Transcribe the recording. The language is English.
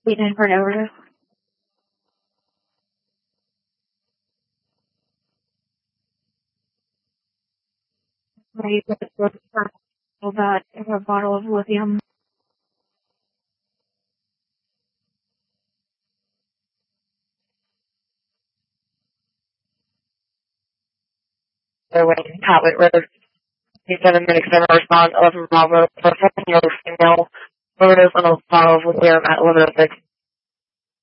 Waiting for an overdose. Ready to put that in a bottle of lithium. So when Tablet Road, 7 minutes of response, 11 Bravo, for 14-year-old female, overdose on a bottle of lithium at 11:06.